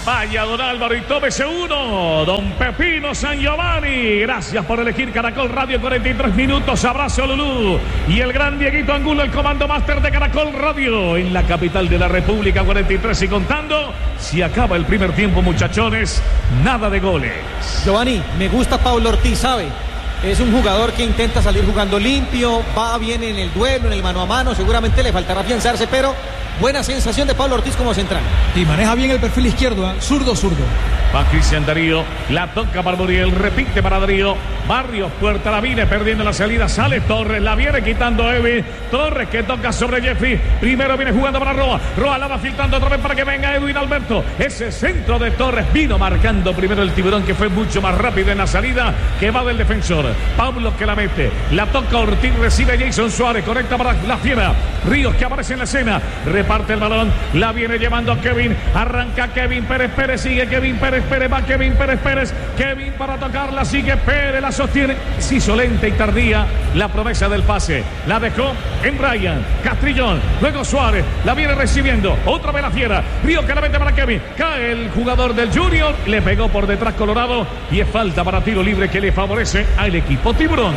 Vaya don Álvaro y tómese uno, don Pepino San Giovanni. Gracias por elegir Caracol Radio. 43 minutos, abrazo Lulú. Y el gran Dieguito Angulo, el comando máster de Caracol Radio en la capital de la República. 43 y contando. Si acaba el primer tiempo, muchachones, nada de goles. Giovanni, me gusta Pablo Ortiz, ¿sabe? Es un jugador que intenta salir jugando limpio, va bien en el duelo, en el mano a mano. Seguramente le faltará afianzarse, pero buena sensación de Pablo Ortiz como central. Y maneja bien el perfil izquierdo, ¿eh? Zurdo. Va Cristian Darío, la toca para Muriel, repite para Darío. Barrios, Puerta, la viene perdiendo la salida, sale Torres, la viene quitando Edwin. Torres que toca sobre Jeffrey, primero viene jugando para Roa. Roa la va filtrando otra vez para que venga Edwin Alberto. Ese centro de Torres vino marcando primero el tiburón, que fue mucho más rápido en la salida que va del defensor. Pablo que la mete, la toca Ortiz, recibe Jason Suárez, conecta para la Fiera. Ríos que aparece en la escena, reparte el balón, la viene llevando Kevin, arranca Kevin Pérez, sigue Kevin Pérez, va Kevin Pérez, Kevin para tocarla, sigue Pérez, la sostiene, se hizo lenta y tardía la promesa del pase, la dejó en Brian, Castrillón, luego Suárez, la viene recibiendo, otra vez la Fiera, Ríos que la mete para Kevin, cae el jugador del Junior, le pegó por detrás Colorado y es falta para tiro libre que le favorece al equipo tiburón.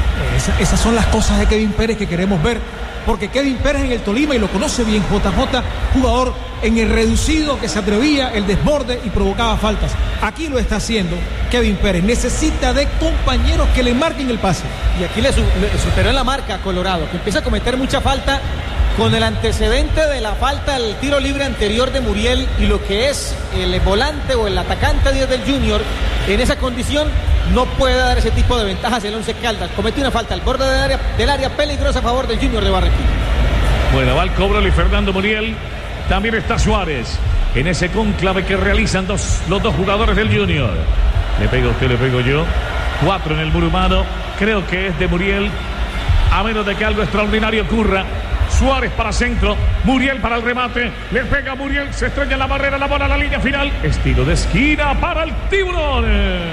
Esas son las cosas de Kevin Pérez que queremos ver, porque Kevin Pérez en el Tolima, y lo conoce bien JJ, jugador en el reducido que se atrevía, el desborde y provocaba faltas. Aquí lo está haciendo Kevin Pérez, necesita de compañeros que le marquen el pase. Y aquí le superó en la marca a Colorado, que empieza a cometer mucha falta con el antecedente de la falta al tiro libre anterior de Muriel, y lo que es el volante o el atacante 10 del Junior, en esa condición no puede dar ese tipo de ventajas el Once Caldas. Cometió una falta al borde del área peligrosa a favor del Junior de Barranquilla. Bueno, va el cobro Luis Fernando Muriel. También está Suárez en ese cónclave que realizan los dos jugadores del Junior. Le pega usted, le pego yo. 4 en el muro humano. Creo que es de Muriel, a menos de que algo extraordinario ocurra. Suárez para centro, Muriel para el remate, le pega Muriel, se estrella en la barrera, la bola a la línea final, estilo de esquina para el tiburón.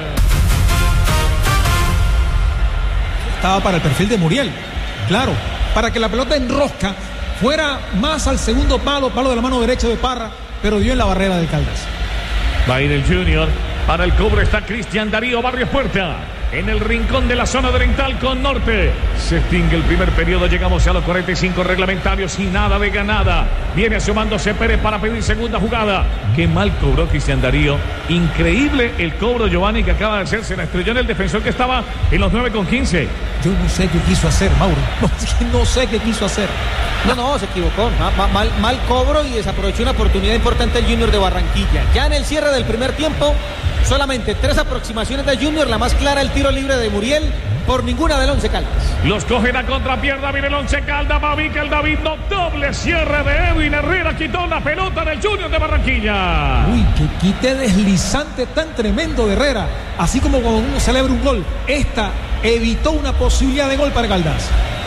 Estaba para el perfil de Muriel, claro, para que la pelota en rosca fuera más al segundo palo de la mano derecha de Parra, pero dio en la barrera de Caldas. Va a ir el Junior, para el cobro está Cristian Darío Barrios Puerta. En el rincón de la zona oriental con Norte. Se extingue el primer periodo. Llegamos a los 45 reglamentarios y nada de ganada. Viene asomándose Pérez para pedir segunda jugada. Qué mal cobró Cristian Darío. Increíble el cobro, Giovanni, que acaba de hacer. Se la estrelló en el defensor que estaba en los 9,15. Yo no sé qué quiso hacer, Mauro. No sé qué quiso hacer. No, se equivocó. Mal cobro y desaprovechó una oportunidad importante el Junior de Barranquilla. Ya en el cierre del primer tiempo, solamente 3 aproximaciones de Junior, la más clara el tiro libre de Muriel, por ninguna del Once Caldas. Los cogen a contrapierna, viene el Once Caldas, va Mikel David, no, doble cierre de Edwin Herrera, quitó la pelota del Junior de Barranquilla. Uy, qué quite deslizante tan tremendo de Herrera, así como cuando uno celebra un gol, esta evitó una posibilidad de gol para Caldas.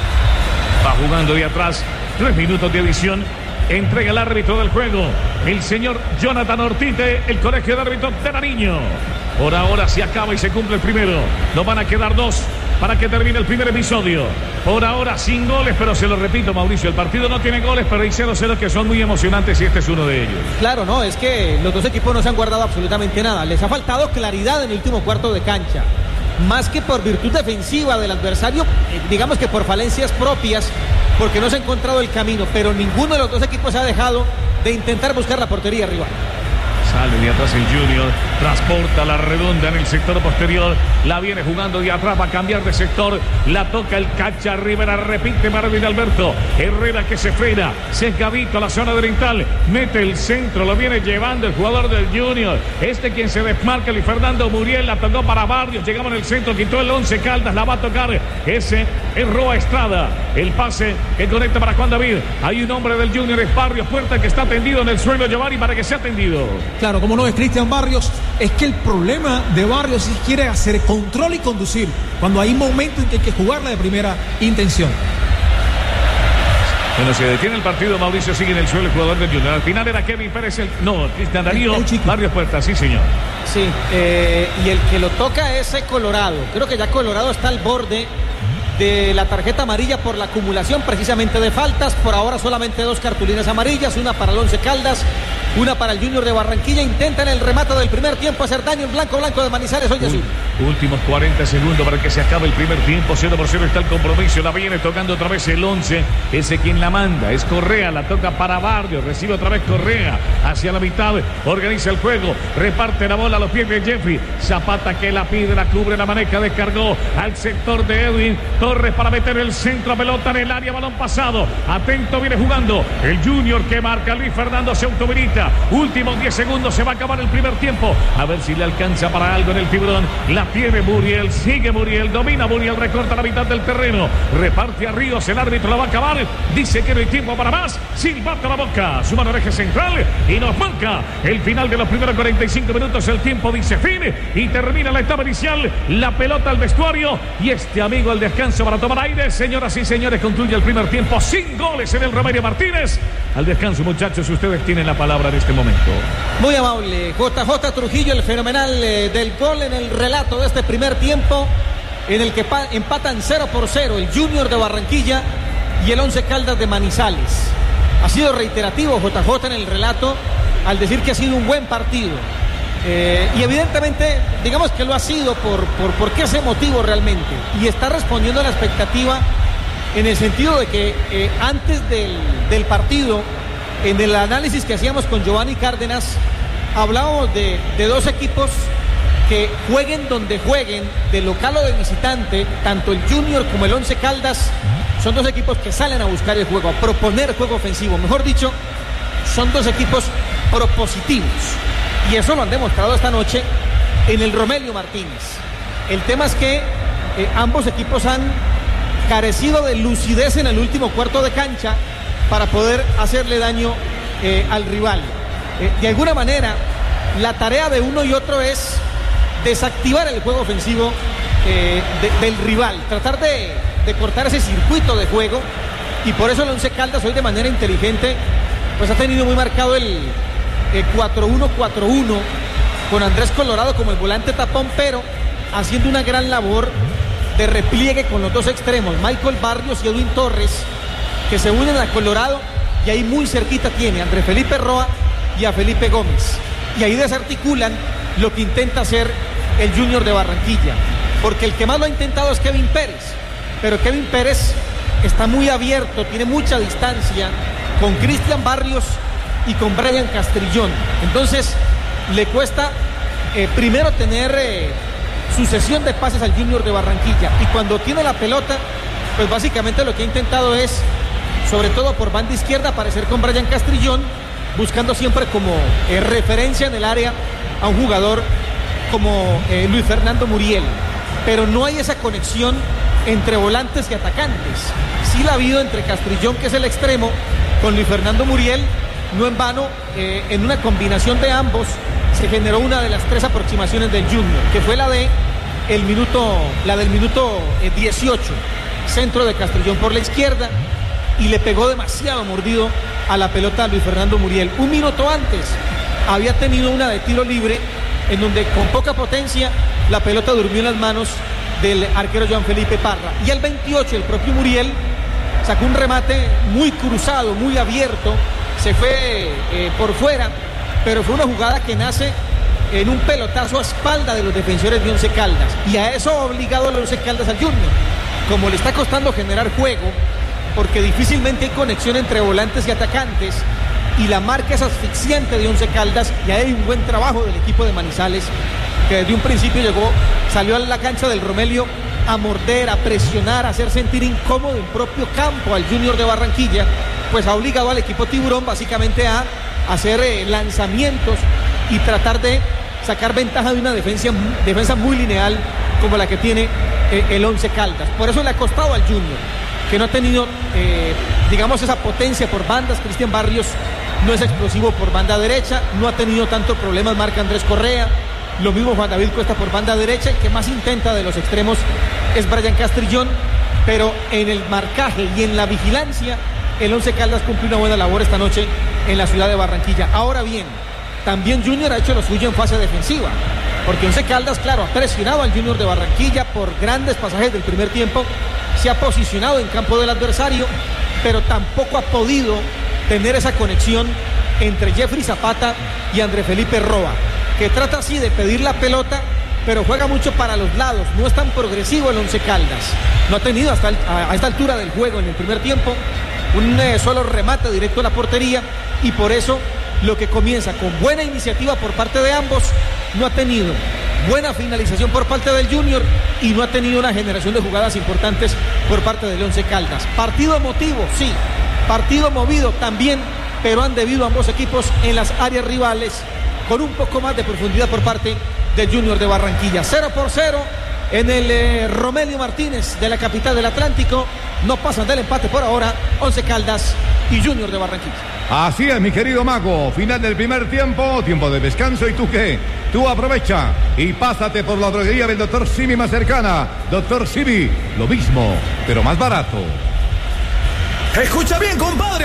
Va jugando de atrás, 3 minutos de adición. Entrega el árbitro del juego, el señor Jonathan Ortiz, el colegio de árbitros de Nariño. Por ahora se acaba y se cumple el primero. Nos van a quedar 2 para que termine el primer episodio. Por ahora sin goles, pero se lo repito, Mauricio, el partido no tiene goles, pero hay 0-0 que son muy emocionantes y este es uno de ellos. Claro, no, es que los dos equipos no se han guardado absolutamente nada. Les ha faltado claridad en el último cuarto de cancha. Más que por virtud defensiva del adversario, digamos que por falencias propias, porque no se ha encontrado el camino, pero ninguno de los dos equipos ha dejado de intentar buscar la portería rival. Sale de atrás el Junior, transporta la redonda en el sector posterior, la viene jugando de atrás, va a cambiar de sector, la toca el Cacha Rivera, repite Marvin Alberto, Herrera que se frena, sesgadito a la zona oriental, mete el centro, lo viene llevando el jugador del Junior, quien se desmarca, Luis Fernando Muriel, la tocó para Barrios, llegamos en el centro, quitó el Once Caldas, la va a tocar, ese es Roa Estrada, el pase que conecta para Juan David, hay un hombre del Junior, es Barrios Puerta, que está tendido en el suelo, Giovanni, para que sea atendido. Claro, como no es Cristian Barrios, es que el problema de Barrios es que quiere hacer control y conducir, cuando hay momentos en que hay que jugarla de primera intención. Bueno, se detiene el partido, Mauricio sigue en el suelo el jugador del Junior. Al final era Kevin Pérez, Cristian Darío, Barrios Puerta, sí señor. Sí, y el que lo toca es Colorado. Creo que ya Colorado está al borde de la tarjeta amarilla por la acumulación precisamente de faltas. Por ahora solamente 2 cartulinas amarillas, una para el Once Caldas Una para el Junior de Barranquilla. Intentan el remate del primer tiempo hacer daño en blanco de Manizales. Hoy azul. Últimos 40 segundos para que se acabe el primer tiempo. 0-0 está el compromiso. La viene tocando otra vez el 11. Ese quien la manda es Correa. La toca para Barrios. Recibe otra vez Correa. Hacia la mitad. Organiza el juego. Reparte la bola a los pies de Jeffrey. Zapata que la pide. La cubre, la maneja. Descargó al sector de Edwin Torres para meter el centro. Pelota en el área. Balón pasado. Atento viene jugando el Junior que marca. Luis Fernando se autohabilita. Últimos 10 segundos. Se va a acabar el primer tiempo. A ver si le alcanza para algo en el tiburón. La tiene Muriel, sigue Muriel, domina Muriel, recorta la mitad del terreno, reparte a Ríos, el árbitro la va a acabar, dice que no hay tiempo para más, silbata la boca, su mano en eje central y nos marca el final de los primeros 45 minutos, el tiempo dice fin y termina la etapa inicial, la pelota al vestuario y este amigo al descanso para tomar aire. Señoras y señores, concluye el primer tiempo, sin goles en el Romelio Martínez. Al descanso, muchachos, ustedes tienen la palabra en este momento. Muy amable, JJ Trujillo, el fenomenal del gol en el relato de este primer tiempo, en el que empatan 0-0 el Junior de Barranquilla y el Once Caldas de Manizales. Ha sido reiterativo JJ en el relato al decir que ha sido un buen partido. Y evidentemente, digamos que lo ha sido porque es emotivo realmente. Y está respondiendo a la expectativa en el sentido de que antes del partido, en el análisis que hacíamos con Giovanni Cárdenas, hablábamos de dos equipos que jueguen donde jueguen, de local o de visitante, tanto el Junior como el Once Caldas, son dos equipos que salen a buscar el juego, a proponer juego ofensivo. Mejor dicho, son dos equipos propositivos. Y eso lo han demostrado esta noche en el Romelio Martínez. El tema es que ambos equipos han carecido de lucidez en el último cuarto de cancha para poder hacerle daño al rival. De alguna manera, la tarea de uno y otro es desactivar el juego ofensivo del rival, tratar de cortar ese circuito de juego, y por eso el Once Caldas hoy de manera inteligente pues ha tenido muy marcado el 4-1-4-1 con Andrés Colorado como el volante tapón, pero haciendo una gran labor de repliegue con los dos extremos, Michael Barrios y Edwin Torres, que se unen a Colorado, y ahí muy cerquita tiene a Andrés Felipe Roa y a Felipe Gómez, y ahí desarticulan lo que intenta hacer el Junior de Barranquilla, porque el que más lo ha intentado es Kevin Pérez, pero Kevin Pérez está muy abierto, tiene mucha distancia con Cristian Barrios y con Brian Castrillón, entonces le cuesta primero tener sucesión de pases al Junior de Barranquilla, y cuando tiene la pelota, pues básicamente lo que ha intentado es, sobre todo por banda izquierda, aparecer con Brian Castrillón, buscando siempre como referencia en el área a un jugador como Luis Fernando Muriel, pero no hay esa conexión entre volantes y atacantes. Sí la ha habido entre Castrillón, que es el extremo, con Luis Fernando Muriel. No en vano, en una combinación de ambos se generó una de las tres aproximaciones del Junior, que fue la del minuto 18, centro de Castrillón por la izquierda, y le pegó demasiado mordido a la pelota a Luis Fernando Muriel. Un minuto antes había tenido una de tiro libre en donde con poca potencia la pelota durmió en las manos del arquero Joan Felipe Parra, y al 28 el propio Muriel sacó un remate muy cruzado, muy abierto, se fue por fuera, pero fue una jugada que nace en un pelotazo a espalda de los defensores de Once Caldas, y a eso ha obligado a los Once Caldas al Junior. Como le está costando generar juego, porque difícilmente hay conexión entre volantes y atacantes, y la marca es asfixiante de Once Caldas, y hay un buen trabajo del equipo de Manizales, que desde un principio salió a la cancha del Romelio a morder, a presionar, a hacer sentir incómodo el propio campo al Junior de Barranquilla, pues ha obligado al equipo tiburón básicamente a hacer lanzamientos y tratar de sacar ventaja de una defensa muy lineal como la que tiene el Once Caldas. Por eso le ha costado al Junior, que no ha tenido digamos esa potencia por bandas. Cristian Barrios no es explosivo por banda derecha, no ha tenido tantos problemas marca Andrés Correa, lo mismo Juan David Cuesta por banda derecha. El que más intenta de los extremos es Brian Castrillón, pero en el marcaje y en la vigilancia el Once Caldas cumple una buena labor esta noche en la ciudad de Barranquilla. Ahora bien, también Junior ha hecho lo suyo en fase defensiva, porque Once Caldas, claro, ha presionado al Junior de Barranquilla por grandes pasajes del primer tiempo, se ha posicionado en campo del adversario, pero tampoco ha podido tener esa conexión entre Jeffrey Zapata y André Felipe Roa, que trata así de pedir la pelota, pero juega mucho para los lados, no es tan progresivo el Once Caldas. No ha tenido a esta altura del juego en el primer tiempo un solo remate directo a la portería, y por eso lo que comienza con buena iniciativa por parte de ambos, no ha tenido buena finalización por parte del Junior y no ha tenido una generación de jugadas importantes por parte del Once Caldas. Partido emotivo, sí, partido movido también, pero han debido ambos equipos en las áreas rivales con un poco más de profundidad por parte del Junior de Barranquilla. 0-0 en el Romelio Martínez de la capital del Atlántico. No pasan del empate por ahora Once Caldas y Junior de Barranquilla. Así es, mi querido Mago. Final del primer tiempo, tiempo de descanso. ¿Y tú qué? Tú aprovecha y pásate por la droguería del Dr. Simi más cercana. Dr. Simi, lo mismo, pero más barato. Escucha bien, compadre.